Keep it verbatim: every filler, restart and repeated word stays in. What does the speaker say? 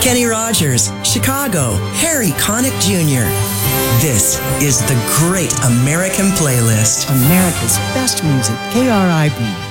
Kenny Rogers, Chicago, Harry Connick Junior This is the Great American Playlist. America's best music, K R I B.